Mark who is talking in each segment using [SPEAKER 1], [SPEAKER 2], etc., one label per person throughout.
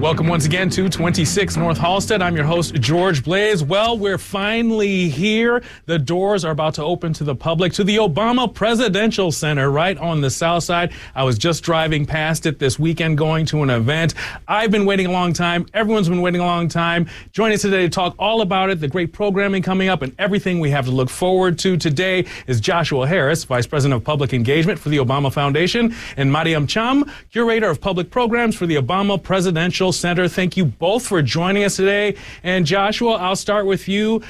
[SPEAKER 1] Welcome once again to 26 North Halsted. I'm your host, George Blaze. Well, we're finally here. The doors are about to open to the public to the Obama Presidential Center right on the south side. I was just driving past it this weekend going to an event. I've been waiting a long time. Everyone's been waiting a long time. Joining us today to talk all about it, the great programming coming up, and everything we have to look forward to today is Joshua Harris, Vice President of Public Engagement for the Obama Foundation, and Mariam Cham, Curator of Public Programs for the Obama Presidential Center. Thank you both for joining us today. And Joshua, I'll start with you.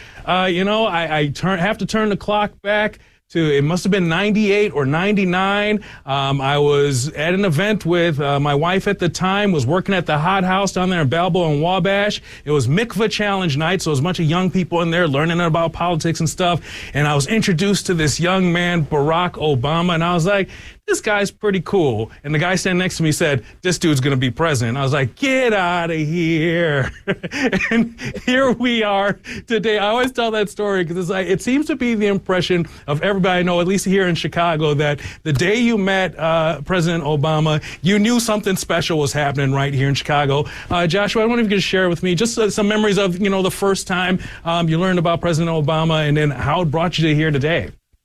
[SPEAKER 1] I have to turn the clock back to, it must have been 98 or 99. I was at an event with my wife at the time, was working at the Hot House down there in Balboa and Wabash. It was Mikvah Challenge night, so it was a bunch of young people in there learning about politics and stuff. And I was introduced to this young man, Barack Obama, and I was like, this guy's pretty cool. And the guy standing next to me said, this dude's going to be president. I was like, get out of here. And here we are today. I always tell that story because it's like, it seems to be the impression of everybody I know, at least here in Chicago, that the day you met President Obama, you knew something special was happening right here in Chicago. Joshua, I wonder if you could share with me just some memories of, the first time you learned about President Obama and then how it brought you to here today.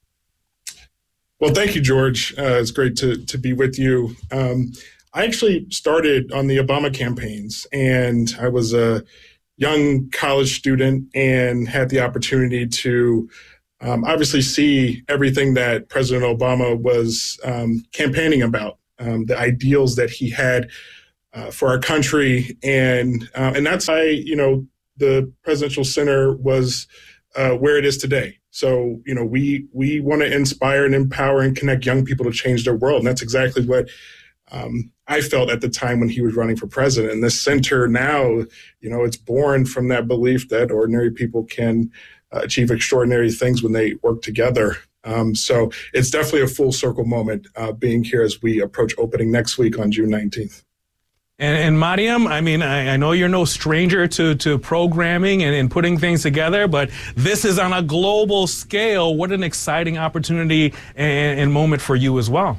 [SPEAKER 2] Well, thank you, George. It's great to be with you. I actually started on the Obama campaigns, and I was a young college student and had the opportunity to obviously see everything that President Obama was campaigning about, the ideals that he had for our country. And that's why, the Presidential Center was where it is today. So, we want to inspire and empower and connect young people to change their world. And that's exactly what I felt at the time when he was running for president. And this center now, it's born from that belief that ordinary people can achieve extraordinary things when they work together. So it's definitely a full circle moment being here as we approach opening next week on June 19th.
[SPEAKER 1] And Mariam, I know you're no stranger to programming and putting things together, but this is on a global scale. What an exciting opportunity and moment for you as well.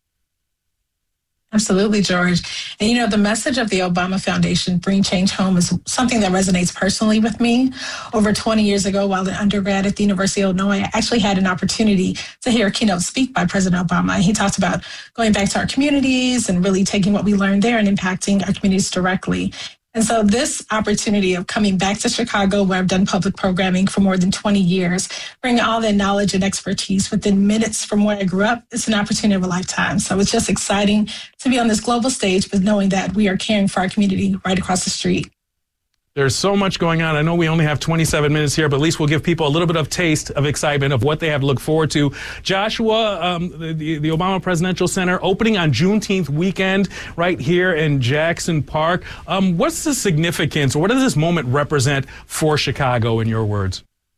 [SPEAKER 3] Absolutely, George. And the message of the Obama Foundation, Bring Change Home, is something that resonates personally with me. Over 20 years ago, while an undergrad at the University of Illinois, I actually had an opportunity to hear a keynote speak by President Obama. He talked about going back to our communities and really taking what we learned there and impacting our communities directly. And so this opportunity of coming back to Chicago, where I've done public programming for more than 20 years, bringing all that knowledge and expertise within minutes from where I grew up, it's an opportunity of a lifetime. So it's just exciting to be on this global stage, but knowing that we are caring for our community right across the street.
[SPEAKER 1] There's so much going on. I know we only have 27 minutes here, but at least we'll give people a little bit of taste of excitement of what they have to look forward to. Joshua, the Obama Presidential Center opening on Juneteenth weekend right here in Jackson Park. What's the significance, or what does this moment represent for Chicago, in your words?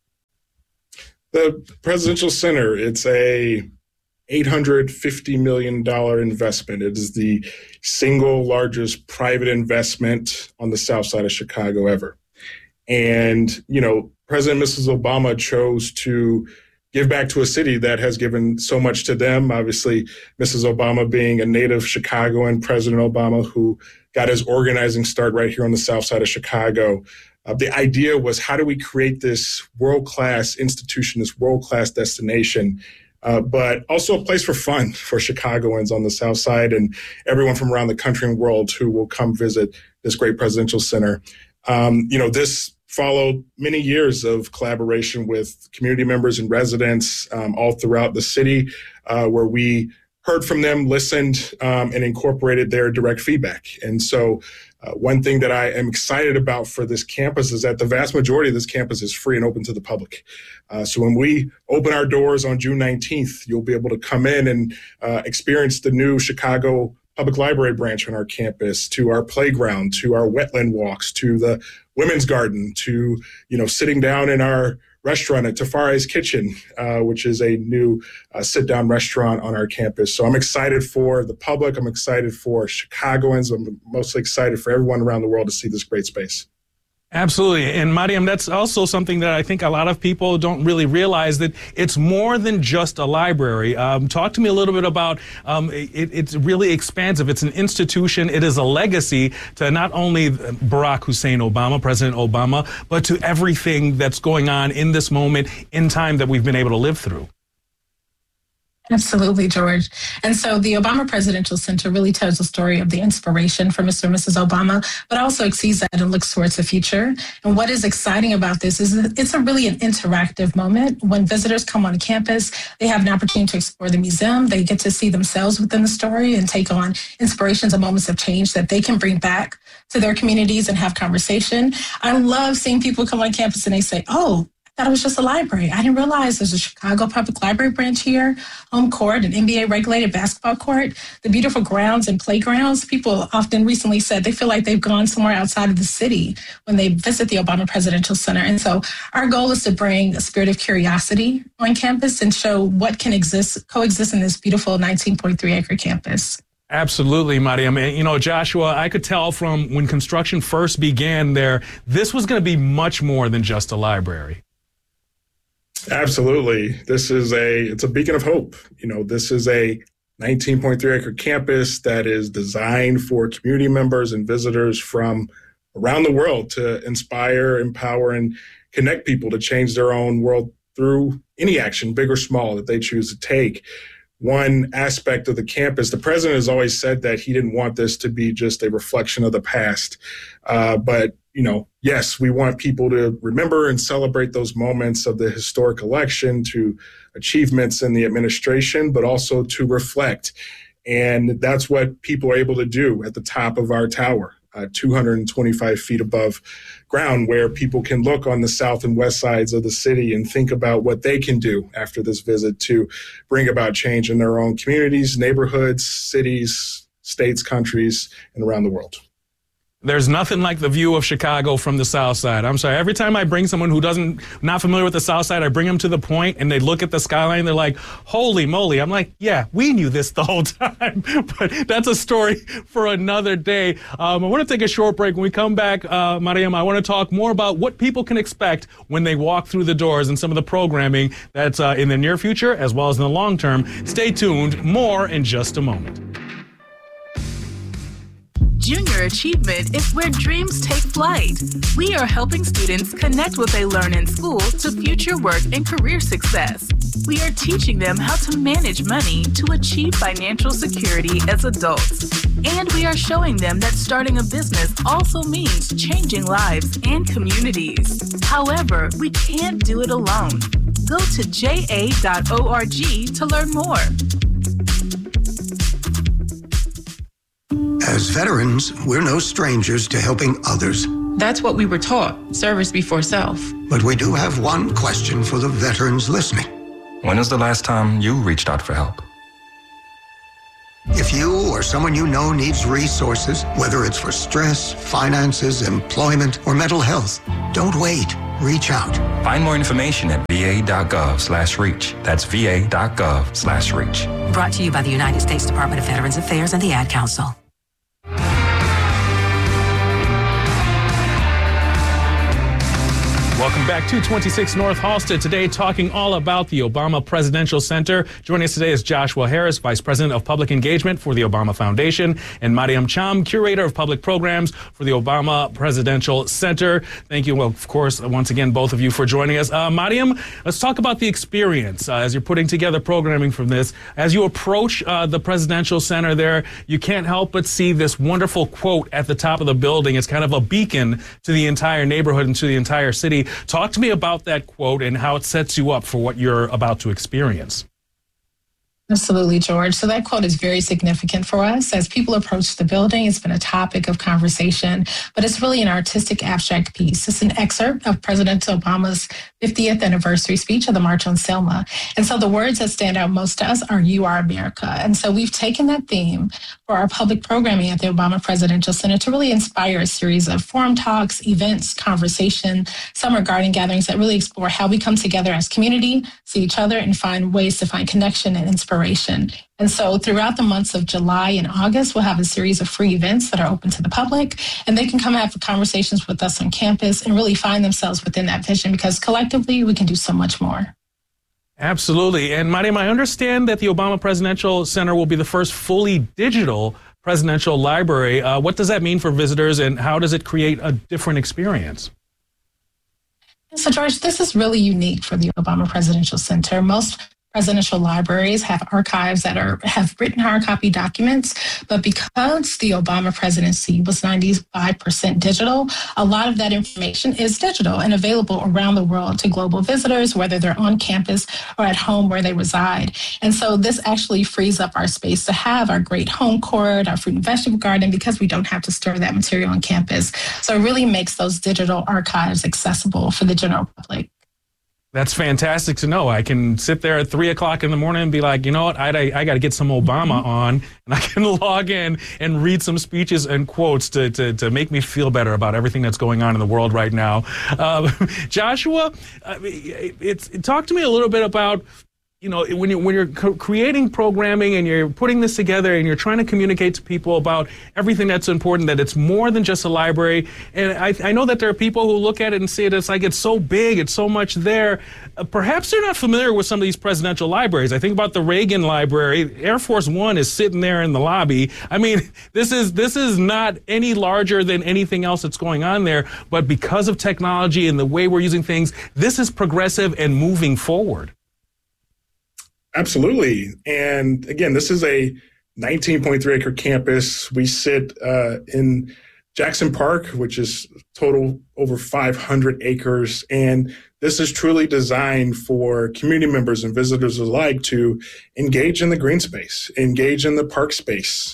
[SPEAKER 2] The Presidential Center, it's a $850 million investment. It is the single largest private investment on the south side of Chicago ever. And, President and Mrs. Obama chose to give back to a city that has given so much to them. Obviously, Mrs. Obama being a native Chicagoan, President Obama, who got his organizing start right here on the south side of Chicago. The idea was, how do we create this world-class institution, this world-class destination, but also a place for fun for Chicagoans on the south side and everyone from around the country and world who will come visit this great presidential center. This followed many years of collaboration with community members and residents all throughout the city, where we heard from them, listened, and incorporated their direct feedback. And so one thing that I am excited about for this campus is that the vast majority of this campus is free and open to the public. So when we open our doors on June 19th, you'll be able to come in and experience the new Chicago Public Library branch on our campus, to our playground, to our wetland walks, to the women's garden, to, sitting down in our restaurant at Tafari's Kitchen, which is a new sit-down restaurant on our campus. So I'm excited for the public. I'm excited for Chicagoans. I'm mostly excited for everyone around the world to see this great space.
[SPEAKER 1] Absolutely. And Mariam, that's also something that I think a lot of people don't really realize, that it's more than just a library. Talk to me a little bit about it's really expansive. It's an institution. It is a legacy to not only Barack Hussein Obama, President Obama, but to everything that's going on in this moment in time that we've been able to live through.
[SPEAKER 3] Absolutely, George. And so the Obama Presidential Center really tells the story of the inspiration for Mr. and Mrs. Obama, but also exceeds that and looks towards the future. And what is exciting about this is that it's really an interactive moment. When visitors come on campus, they have an opportunity to explore the museum. They get to see themselves within the story and take on inspirations and moments of change that they can bring back to their communities and have conversation. I love seeing people come on campus and they say, oh, thought it was just a library. I didn't realize there's a Chicago Public Library branch here, home court, an NBA regulated basketball court, the beautiful grounds and playgrounds. People often recently said they feel like they've gone somewhere outside of the city when they visit the Obama Presidential Center. And so our goal is to bring a spirit of curiosity on campus and show what can coexist in this beautiful 19.3 acre campus.
[SPEAKER 1] Absolutely, Mariam. And, you know, Joshua, I could tell from when construction first began there, this was going to be much more than just a library.
[SPEAKER 2] Absolutely. It's a beacon of hope. You know, this is a 19.3 acre campus that is designed for community members and visitors from around the world to inspire, empower, and connect people to change their own world through any action, big or small, that they choose to take. One aspect of the campus, the president has always said that he didn't want this to be just a reflection of the past. But, you know, yes, we want people to remember and celebrate those moments of the historic election, to achievements in the administration, but also to reflect. And that's what people are able to do at the top of our tower, 225 feet above ground, where people can look on the south and west sides of the city and think about what they can do after this visit to bring about change in their own communities, neighborhoods, cities, states, countries, and around the world.
[SPEAKER 1] There's nothing like the view of Chicago from the South Side. I'm sorry. Every time I bring someone who not familiar with the South Side, I bring them to the point and they look at the skyline. They're like, holy moly. I'm like, yeah, we knew this the whole time. But that's a story for another day. I want to take a short break. When we come back, Mariam, I want to talk more about what people can expect when they walk through the doors and some of the programming that's in the near future as well as in the long term. Stay tuned. More in just a moment.
[SPEAKER 4] Junior Achievement is where dreams take flight. We are helping students connect what they learn in school to future work and career success. We are teaching them how to manage money to achieve financial security as adults. And we are showing them that starting a business also means changing lives and communities. However, we can't do it alone. Go to ja.org to learn more.
[SPEAKER 5] As veterans, we're no strangers to helping others.
[SPEAKER 6] That's what we were taught, service before self.
[SPEAKER 5] But we do have one question for the veterans listening.
[SPEAKER 7] When was the last time you reached out for help?
[SPEAKER 5] If you or someone you know needs resources, whether it's for stress, finances, employment, or mental health, don't wait. Reach out.
[SPEAKER 7] Find more information at va.gov/reach. That's va.gov/reach.
[SPEAKER 8] Brought to you by the United States Department of Veterans Affairs and the Ad Council.
[SPEAKER 1] Welcome back to 26 North Halsted. Today, talking all about the Obama Presidential Center. Joining us today is Joshua Harris, Vice President of Public Engagement for the Obama Foundation, and Mariam Cham, Curator of Public Programs for the Obama Presidential Center. Thank you, well, of course, once again, both of you for joining us. Mariam, let's talk about the experience as you're putting together programming from this. As you approach the Presidential Center there, you can't help but see this wonderful quote at the top of the building. It's kind of a beacon to the entire neighborhood and to the entire city. Talk to me about that quote and how it sets you up for what you're about to experience.
[SPEAKER 3] Absolutely, George. So that quote is very significant for us. As people approach the building, it's been a topic of conversation, but it's really an artistic abstract piece. It's an excerpt of President Obama's 50th anniversary speech of the March on Selma. And so the words that stand out most to us are "You Are America." And so we've taken that theme for our public programming at the Obama Presidential Center to really inspire a series of forum talks, events, conversation, summer garden gatherings that really explore how we come together as community, see each other, and find ways to find connection and inspiration inspiration. And so throughout the months of July and August, we'll have a series of free events that are open to the public, and they can come have conversations with us on campus and really find themselves within that vision, because collectively we can do so much more.
[SPEAKER 1] Absolutely. And Mariam, I understand that the Obama Presidential Center will be the first fully digital presidential library. What does that mean for visitors, and how does it create a different experience?
[SPEAKER 3] So, George, this is really unique for the Obama Presidential Center. Most presidential libraries have archives that have written hard copy documents, but because the Obama presidency was 95% digital, a lot of that information is digital and available around the world to global visitors, whether they're on campus or at home where they reside. And so this actually frees up our space to have our great home court, our fruit and vegetable garden, because we don't have to store that material on campus. So it really makes those digital archives accessible for the general public.
[SPEAKER 1] That's fantastic to know. I can sit there at 3 o'clock in the morning and be like, you know what, I got to get some Obama on, and I can log in and read some speeches and quotes to make me feel better about everything that's going on in the world right now. Joshua, talk to me a little bit about, you know, when you're creating programming and you're putting this together and you're trying to communicate to people about everything that's important, that it's more than just a library. And I know that there are people who look at it and see it as like, it's so big, it's so much there. Perhaps they're not familiar with some of these presidential libraries. I think about the Reagan Library. Air Force One is sitting there in the lobby. I mean, this is not any larger than anything else that's going on there. But because of technology and the way we're using things, this is progressive and moving forward.
[SPEAKER 2] Absolutely. And again, this is a 19.3 acre campus. We sit in Jackson Park, which is total over 500 acres. And this is truly designed for community members and visitors alike to engage in the green space, engage in the park space,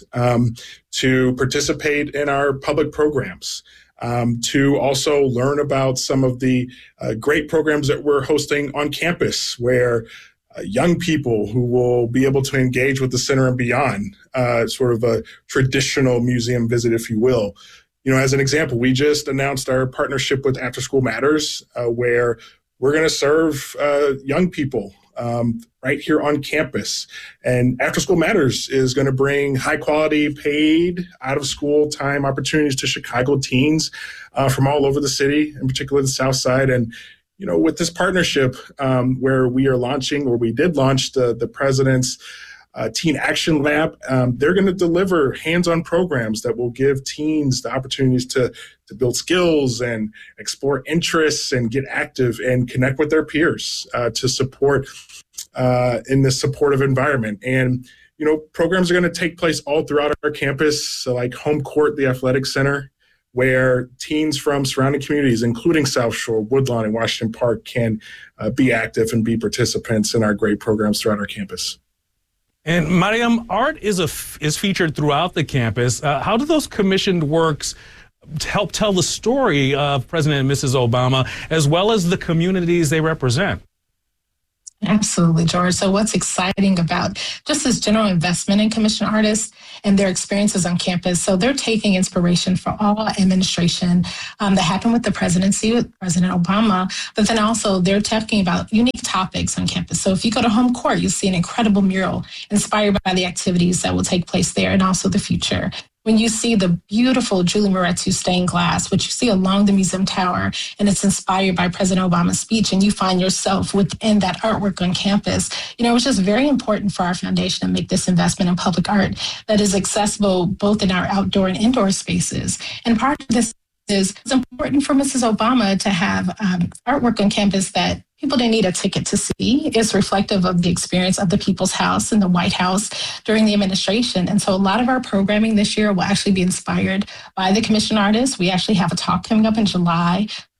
[SPEAKER 2] to participate in our public programs, to also learn about some of the great programs that we're hosting on campus, where young people who will be able to engage with the center and beyond, sort of a traditional museum visit, if you will. You know, as an example, we just announced our partnership with After School Matters, where we're going to serve young people right here on campus. And After School Matters is going to bring high quality paid out of school time opportunities to Chicago teens from all over the city, in particular the South Side. And you know, with this partnership where we are launching, or we did launch the President's Teen Action Lab, they're going to deliver hands-on programs that will give teens the opportunities to build skills and explore interests and get active and connect with their peers to support in this supportive environment. And, you know, programs are going to take place all throughout our campus, so like Home Court, the athletic center, where teens from surrounding communities, including South Shore, Woodlawn, and Washington Park, can be active and be participants in our great programs throughout our campus.
[SPEAKER 1] And Mariam, art is featured throughout the campus. How do those commissioned works help tell the story of President and Mrs. Obama, as well as the communities they represent?
[SPEAKER 3] Absolutely, George. So what's exciting about just this general investment in commissioned artists and their experiences on campus? So they're taking inspiration for all administration that happened with the presidency, with President Obama, but then also they're talking about unique topics on campus. So if you go to Home Court, you see an incredible mural inspired by the activities that will take place there and also the future. When you see the beautiful Julie Morettu stained glass, which you see along the museum tower, and it's inspired by President Obama's speech, and you find yourself within that artwork on campus, you know, it's just very important for our foundation to make this investment in public art that is accessible both in our outdoor and indoor spaces. And part of this is it's important for Mrs. Obama to have artwork on campus that people didn't need a ticket to see. It's reflective of the experience of the People's House and the White House during the administration. And so a lot of our programming this year will actually be inspired by the commissioned artists. We actually have a talk coming up in July